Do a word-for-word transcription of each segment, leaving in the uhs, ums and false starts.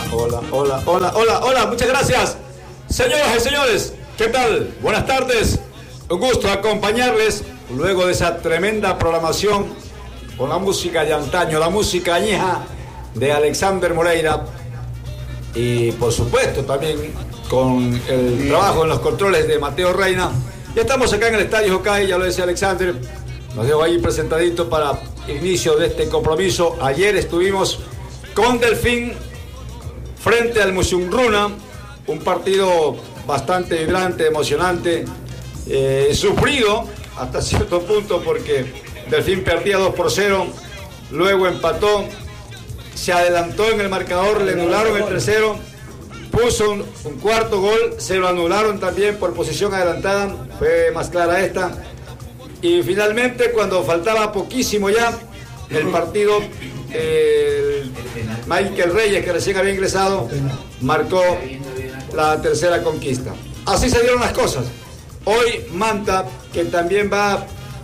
hola, hola, hola, hola, hola, muchas gracias. Señoras y señores, ¿qué tal? Buenas tardes. Un gusto acompañarles luego de esa tremenda programación con la música de antaño, la música añeja de Alexander Moreira y por supuesto también con el trabajo en los controles de Mateo Reina. Ya estamos acá en el Estadio Jocay, ya lo decía Alexander, nos dejo ahí presentadito para el inicio de este compromiso. Ayer estuvimos con Delfín frente al Musungruna, un partido bastante vibrante, emocionante, eh, sufrido hasta cierto punto porque Delfín perdía dos por cero, luego empató, se adelantó en el marcador, le anularon el tercero, puso un, un cuarto gol, se lo anularon también por posición adelantada, fue más clara esta, y finalmente cuando faltaba poquísimo ya, el partido, eh, Michael Reyes, que recién había ingresado, marcó la tercera conquista. Así se dieron las cosas. Hoy Manta, que también va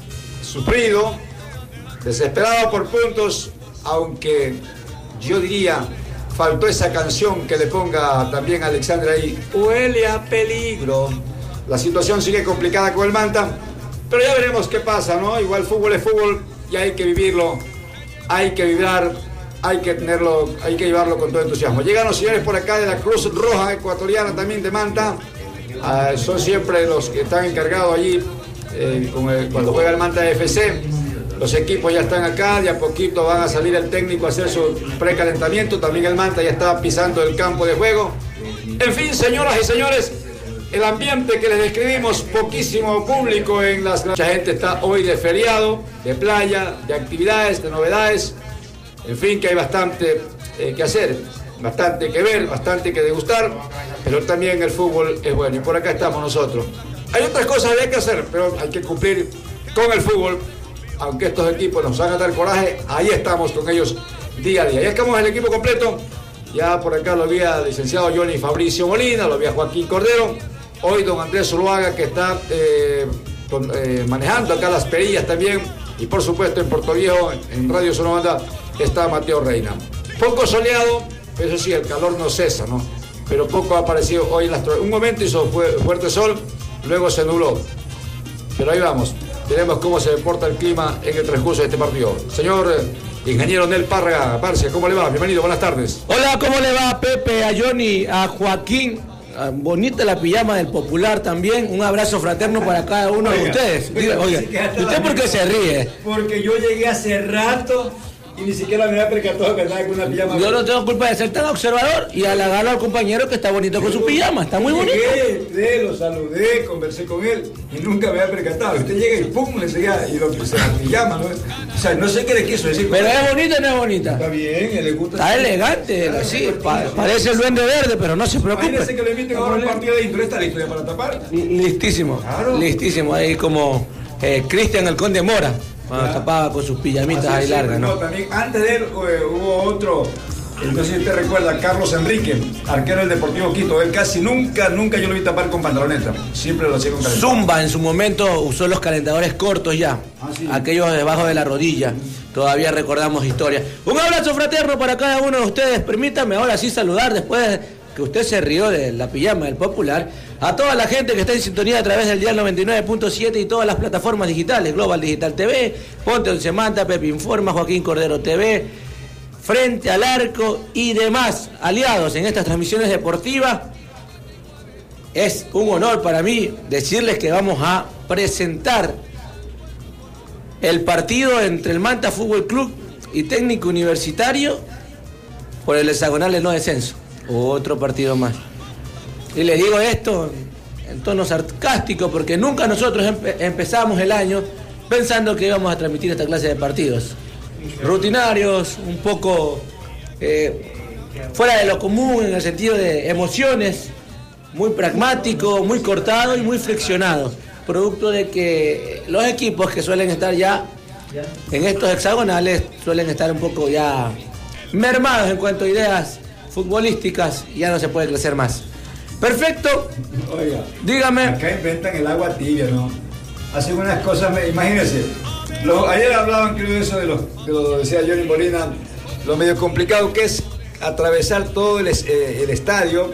sufrido, desesperado por puntos, aunque yo diría, faltó esa canción que le ponga también a Alexandre ahí, huele a peligro. La situación sigue complicada con el Manta, pero ya veremos qué pasa, ¿no? Igual fútbol es fútbol y hay que vivirlo, hay que vibrar, hay que tenerlo, hay que llevarlo con todo entusiasmo. Llegan los señores por acá de la Cruz Roja Ecuatoriana también de Manta, uh, son siempre los que están encargados allí eh, con el, cuando juega el Manta F C. Los equipos ya están acá, de a poquito van a salir el técnico a hacer su precalentamiento, también el Manta ya está pisando el campo de juego. En fin, señoras y señores, el ambiente que les describimos, poquísimo público en las... Mucha gente está hoy de feriado, de playa, de actividades, de novedades, en fin, que hay bastante eh, que hacer, bastante que ver, bastante que degustar, pero también el fútbol es bueno y por acá estamos nosotros. Hay otras cosas que hay que hacer, pero hay que cumplir con el fútbol. Aunque estos equipos nos hagan dar coraje, ahí estamos con ellos día a día. Ya estamos el equipo completo. Ya por acá lo vi al licenciado Johnny Fabricio Molina, lo vi a Joaquín Cordero. Hoy don Andrés Zuluaga, que está eh, con, eh, manejando acá las perillas también. Y por supuesto en Puerto Viejo, en Radio Sonobanda, está Mateo Reina. Poco soleado, eso sí, el calor no cesa, ¿no? Pero poco ha aparecido hoy en las... Un momento hizo fuerte sol, luego se nubló. Pero ahí vamos. Veremos cómo se porta el clima en el transcurso de este partido. Señor eh, ingeniero Nel Párraga, Barcia, ¿cómo le va? Bienvenido, buenas tardes. Hola, ¿cómo le va a Pepe, a Johnny, a Joaquín? Ah, bonita la pijama del Popular también. Un abrazo fraterno para cada uno oiga, de ustedes. Diga, oiga, ¿usted por qué se ríe? Porque yo llegué hace rato y ni siquiera me había percatado que andaba con una pijama. Yo no tengo culpa de ser tan observador y halagarlo al compañero que está bonito con su pijama, está muy bonito. Llegué, lo saludé, conversé con él y nunca me había percatado. Usted llega y pum, le seguía y lo que se la pijama, ¿no? O sea, no sé qué le quiso decir. Pero es bonita o no es bonita. Está bien, le gusta. Está elegante, está sí, pa parece el duende verde, pero no se preocupe. Imagínese que le inviten ahora un partido de intro, ¿está listo ya para tapar? Listísimo, claro. Listísimo, ahí como eh, Cristian el Conde Mora. Cuando tapaba con sus pijamitas ahí largas, ¿no? ¿no? También, antes de él eh, hubo otro, no sé si usted recuerda, Carlos Enrique, arquero del Deportivo Quito. Él casi nunca, nunca yo lo vi tapar con pantaloneta. Siempre lo hacía con calentador. Zumba en su momento usó los calentadores cortos ya, ah, sí. Aquellos debajo de la rodilla. Todavía recordamos historias. Un abrazo fraterno para cada uno de ustedes. Permítame ahora sí saludar después de que usted se rió de la pijama del Popular, a toda la gente que está en sintonía a través del dial noventa y nueve punto siete y todas las plataformas digitales, Global Digital T V, Ponte Once Manta, Pepe Informa, Joaquín Cordero T V, Frente al Arco y demás aliados en estas transmisiones deportivas. Es un honor para mí decirles que vamos a presentar el partido entre el Manta Fútbol Club y Técnico Universitario por el hexagonal de no descenso. Otro partido más. Y le digo esto en tono sarcástico porque nunca nosotros empe empezamos el año pensando que íbamos a transmitir esta clase de partidos. Rutinarios, un poco eh, fuera de lo común en el sentido de emociones, muy pragmático, muy cortado y muy flexionado. Producto de que los equipos que suelen estar ya en estos hexagonales suelen estar un poco ya mermados en cuanto a ideas futbolísticas, ya no se puede crecer más. Perfecto. Oiga, dígame. Acá inventan el agua tibia, ¿no? Hacen unas cosas, imagínense. Lo, ayer hablaban, creo, de eso de lo que lo decía Johnny Molina, lo medio complicado que es atravesar todo el, eh, el estadio